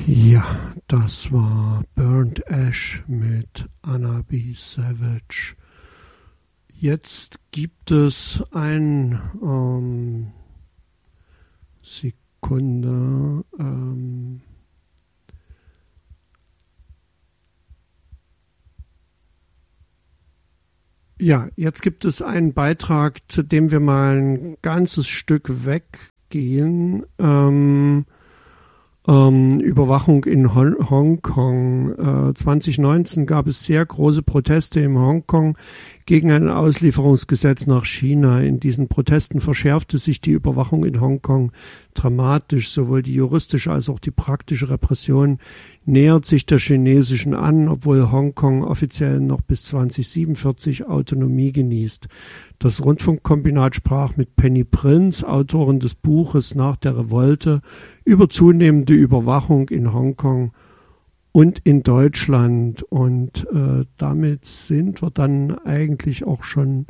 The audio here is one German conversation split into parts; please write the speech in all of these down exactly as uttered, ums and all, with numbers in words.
Ja, das war Burnt Ash mit Anna B. Savage. Jetzt gibt es ein ähm, Sekunde. Ähm, ja, jetzt gibt es einen Beitrag, zu dem wir mal ein ganzes Stück weggehen. Ähm, Ähm, Überwachung in Hon- Hongkong. Äh, zwanzig neunzehn gab es sehr große Proteste in Hongkong gegen ein Auslieferungsgesetz nach China. In diesen Protesten verschärfte sich die Überwachung in Hongkong dramatisch. Sowohl die juristische als auch die praktische Repression nähert sich der chinesischen an, obwohl Hongkong offiziell noch bis zwanzig siebenundvierzig Autonomie genießt. Das Rundfunkkombinat sprach mit Penny Prince, Autorin des Buches Nach der Revolte, über zunehmende Überwachung in Hongkong und in Deutschland. Und äh, damit sind wir dann eigentlich auch schon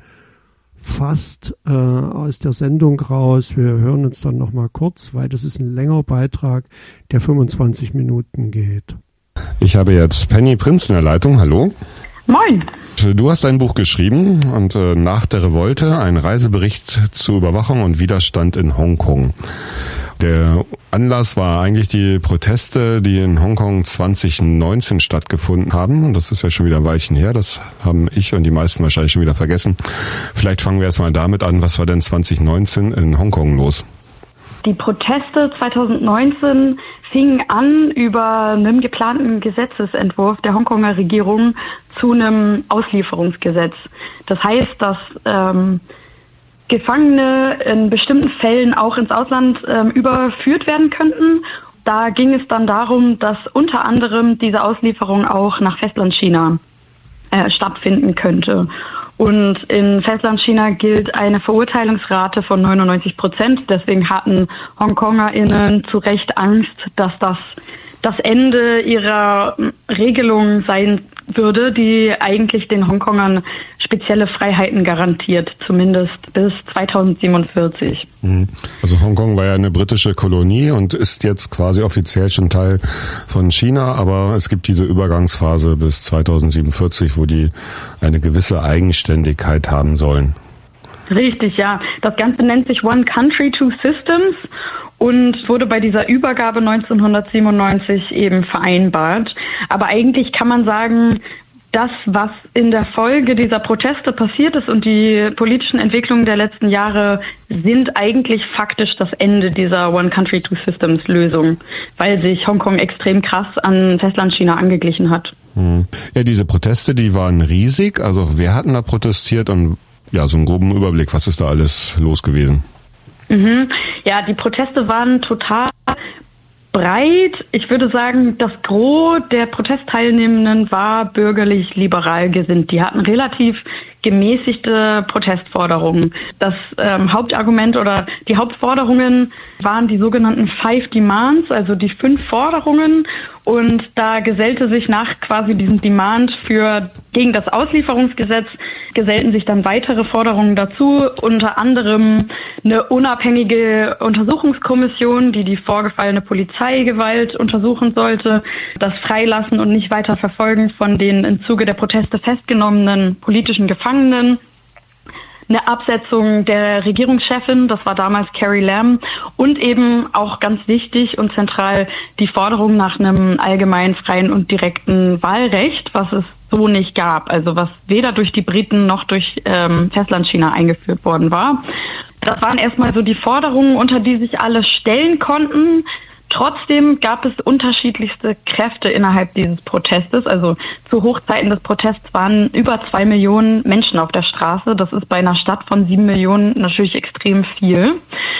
fast äh, aus der Sendung raus. Wir hören uns dann noch mal kurz, weil das ist ein längerer Beitrag, der fünfundzwanzig Minuten geht. Ich habe jetzt Penny Prinz in der Leitung. Hallo. Moin. Du hast ein Buch geschrieben und äh, Nach der Revolte, ein Reisebericht zur Überwachung und Widerstand in Hongkong. Der Anlass war eigentlich die Proteste, die in Hongkong zwanzig neunzehn stattgefunden haben. Und das ist ja schon wieder ein Weilchen her. Das haben ich und die meisten wahrscheinlich schon wieder vergessen. Vielleicht fangen wir erstmal damit an. Was war denn zwanzig neunzehn in Hongkong los? Die Proteste zwanzig neunzehn fingen an über einen geplanten Gesetzesentwurf der Hongkonger Regierung zu einem Auslieferungsgesetz. Das heißt, dass ähm, Gefangene in bestimmten Fällen auch ins Ausland ähm, überführt werden könnten. Da ging es dann darum, dass unter anderem diese Auslieferung auch nach Festlandchina äh, stattfinden könnte. Und in Festlandchina gilt eine Verurteilungsrate von neunundneunzig Prozent. Deswegen hatten HongkongerInnen zu Recht Angst, dass das das Ende ihrer Regelung sein würde, die eigentlich den Hongkongern spezielle Freiheiten garantiert, zumindest bis zweitausendsiebenundvierzig. Also Hongkong war ja eine britische Kolonie und ist jetzt quasi offiziell schon Teil von China, aber es gibt diese Übergangsphase bis zweitausendsiebenundvierzig, wo die eine gewisse Eigenständigkeit haben sollen. Richtig, ja. Das Ganze nennt sich One Country, Two Systems und wurde bei dieser Übergabe neunzehnhundertsiebenundneunzig eben vereinbart. Aber eigentlich kann man sagen, das, was in der Folge dieser Proteste passiert ist und die politischen Entwicklungen der letzten Jahre sind eigentlich faktisch das Ende dieser One Country, Two Systems Lösung, weil sich Hongkong extrem krass an Festlandchina angeglichen hat. Ja, diese Proteste, die waren riesig. Also wer hat denn da protestiert und ja, so einen groben Überblick, was ist da alles los gewesen? Mhm. Ja, die Proteste waren total breit. Ich würde sagen, das Gros der Protestteilnehmenden war bürgerlich-liberal gesinnt. Die hatten relativ gemäßigte Protestforderungen. Das ähm, Hauptargument oder die Hauptforderungen waren die sogenannten Five Demands, also die fünf Forderungen. Und da gesellte sich nach quasi diesem Demand für gegen das Auslieferungsgesetz gesellten sich dann weitere Forderungen dazu, unter anderem eine unabhängige Untersuchungskommission, die die vorgefallene Polizeigewalt untersuchen sollte, das Freilassen und nicht weiter Verfolgen von den im Zuge der Proteste festgenommenen politischen Gefangenen, eine Absetzung der Regierungschefin, das war damals Carrie Lam, und eben auch ganz wichtig und zentral die Forderung nach einem allgemein freien und direkten Wahlrecht, was es so nicht gab, also was weder durch die Briten noch durch ähm, Festlandchina eingeführt worden war. Das waren erstmal so die Forderungen, unter die sich alle stellen konnten. Trotzdem gab es unterschiedlichste Kräfte innerhalb dieses Protestes. Also zu Hochzeiten des Protests waren über zwei Millionen Menschen auf der Straße. Das ist bei einer Stadt von sieben Millionen natürlich extrem viel.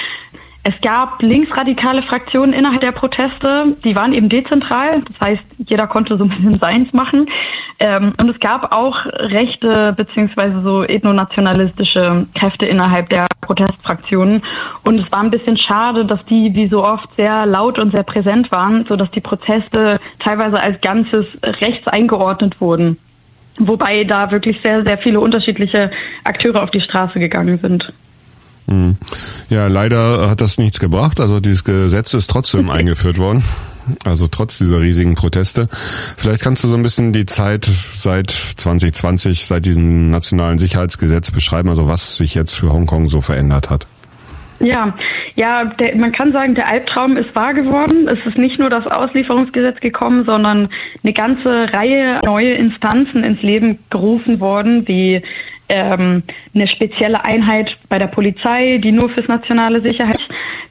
Es gab linksradikale Fraktionen innerhalb der Proteste, die waren eben dezentral, das heißt, jeder konnte so ein bisschen seins machen. Ähm, und es gab auch rechte beziehungsweise so ethnonationalistische Kräfte innerhalb der Protestfraktionen. Und es war ein bisschen schade, dass die wie so oft sehr laut und sehr präsent waren, sodass die Proteste teilweise als Ganzes rechts eingeordnet wurden. Wobei da wirklich sehr, sehr viele unterschiedliche Akteure auf die Straße gegangen sind. Ja, leider hat das nichts gebracht. Also dieses Gesetz ist trotzdem eingeführt worden. also trotz dieser riesigen Proteste. Vielleicht kannst du so ein bisschen die Zeit seit zwanzig zwanzig, seit diesem nationalen Sicherheitsgesetz beschreiben, also was sich jetzt für Hongkong so verändert hat. Ja, ja, der, man kann sagen, der Albtraum ist wahr geworden. Es ist nicht nur das Auslieferungsgesetz gekommen, sondern eine ganze Reihe neue Instanzen ins Leben gerufen worden, wie ähm, eine spezielle Einheit bei der Polizei, die nur fürs nationale Sicherheit